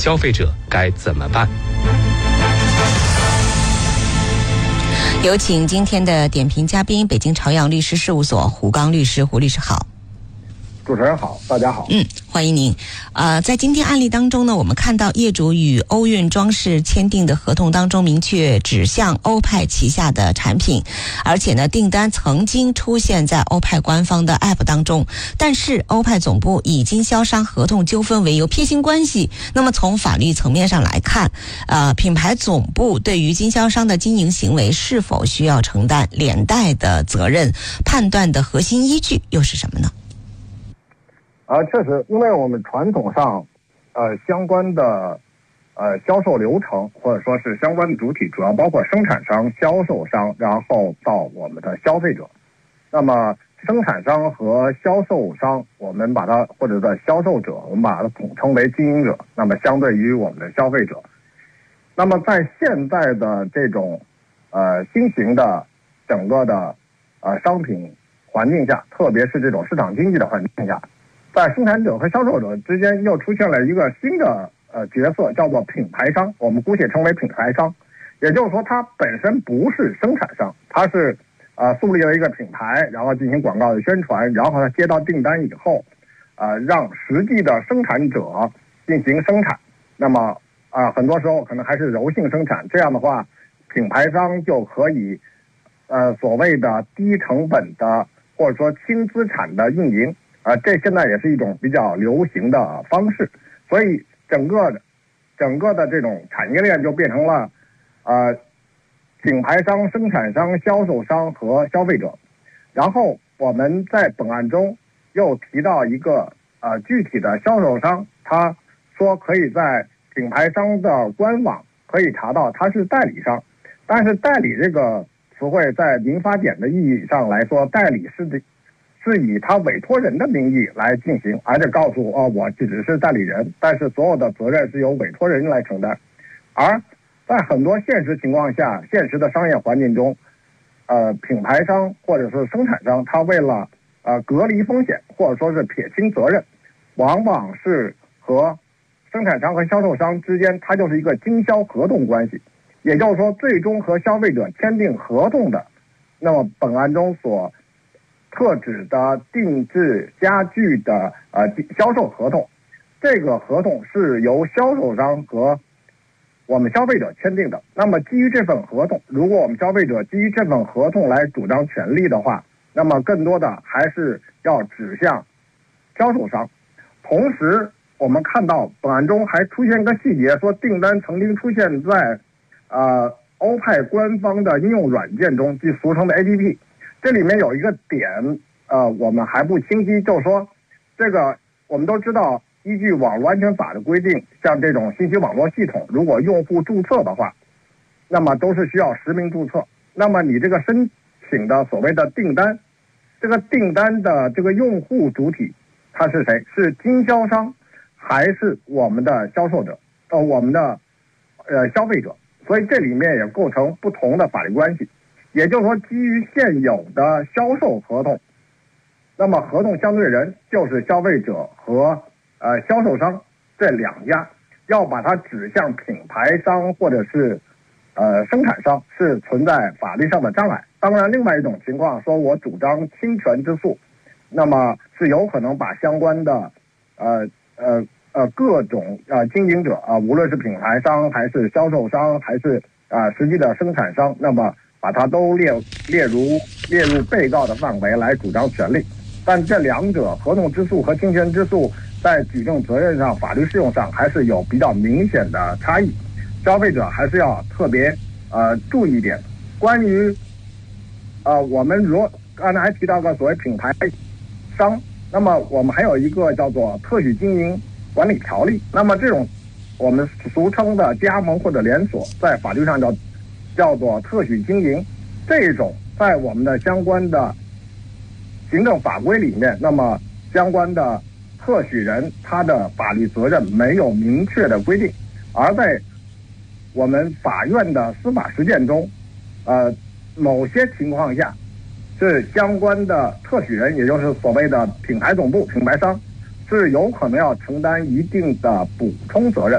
消费者该怎么办？ 有请今天的点评嘉宾，北京朝阳律师事务所胡刚律师。胡律师好。 主持人好，大家好。 欢迎您。在今天案例当中呢，我们看到业主与欧运装饰签订的合同当中明确指向欧派旗下的产品，而且呢，订单曾经出现在欧派官方的 App 当中，但是欧派总部以经销商合同纠纷为由撇清关系。那么从法律层面上来看，品牌总部对于经销商的经营行为是否需要承担连带的责任？判断的核心依据又是什么呢？ 确实，因为我们传统上，相关的销售流程或者说是相关的主体，主要包括生产商、销售商，然后到我们的消费者。那么生产商和销售商，我们把它或者是销售者，我们把它统称为经营者。那么相对于我们的消费者，那么在现在的这种新型的整个的商品环境下，特别是这种市场经济的环境下，在生产者和销售者之间又出现了一个新的角色，叫做品牌商，我们姑且称为品牌商。也就是说，它本身不是生产商，它是树立了一个品牌，然后进行广告的宣传，然后它接到订单以后，让实际的生产者进行生产。那么很多时候可能还是柔性生产，这样的话，品牌商就可以所谓的低成本的或者说轻资产的运营。这现在也是一种比较流行的方式，所以整个的这种产业链就变成了品牌商、生产商、销售商和消费者。然后我们在本案中又提到一个具体的销售商，他说可以在品牌商的官网可以查到他是代理商，但是代理这个词汇在民法典的意义上来说，代理是以他委托人的名义来进行，而且告诉我只是代理人，但是所有的责任是由委托人来承担。而在很多现实情况下，现实的商业环境中，品牌商或者是生产商，他为了隔离风险或者说是撇清责任，往往是和生产商和销售商之间，它就是一个经销合同关系。也就是说，最终和消费者签订合同的，那么本案中所特指的定制家具的销售合同，这个合同是由销售商和我们消费者签订的。那么基于这份合同，如果我们消费者基于这份合同来主张权利的话，那么更多的还是要指向销售商。同时我们看到本案中还出现一个细节，说订单曾经出现在欧派官方的应用软件中，即俗称的 APP。这里面有一个点，我们还不清晰，就是说，这个我们都知道，依据网络安全法的规定，像这种信息网络系统，如果用户注册的话，那么都是需要实名注册。那么你这个申请的所谓的订单，这个订单的这个用户主体，他是谁？是经销商，还是我们的销售者？我们的消费者？所以这里面也构成不同的法律关系。也就是说，基于现有的销售合同，那么合同相对人就是消费者和销售商这两家，要把它指向品牌商或者是生产商，是存在法律上的障碍。当然，另外一种情况，说我主张侵权之诉，那么是有可能把相关的各种经营者无论是品牌商还是销售商还是实际的生产商，那么把它都列入被告的范围来主张权利。但这两者合同之诉和侵权之诉在举证责任上、法律适用上还是有比较明显的差异，消费者还是要特别注意一点。关于我们刚才还提到个所谓品牌商，那么我们还有一个叫做特许经营管理条例，那么这种我们俗称的加盟或者连锁，在法律上叫做特许经营，这种在我们的相关的行政法规里面，那么相关的特许人他的法律责任没有明确的规定，而在我们法院的司法实践中，某些情况下是相关的特许人，也就是所谓的品牌总部、品牌商，是有可能要承担一定的补充责任。